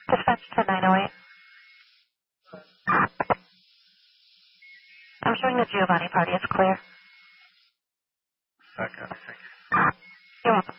Dispatch to 908. I'm showing the Giovanni party. It's clear. Okay, thank you. You're welcome.